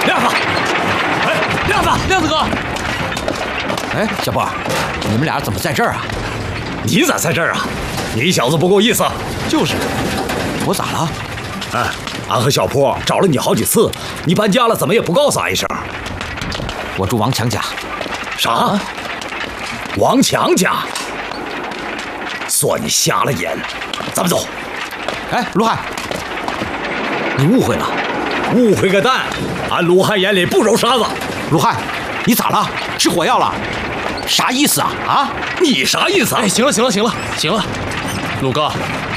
亮子，哎，亮子，亮子哥， 哎，小波，你们俩怎么在这儿啊？ 你咋在这儿啊？你小子不够意思。 就是，我咋了？ 哎，俺和小坡找了你好几次，你搬家了怎么也不告诉俺一声？ 我住王强家。 啥？王强家？算你瞎了眼，咱们走。 哎，卢汉，你误会了。 误会个蛋！俺鲁汉眼里不揉沙子。 卢汉，你咋了？吃火药了？啥意思啊？啊？ 你啥意思啊？ 哎，行了，鲁哥，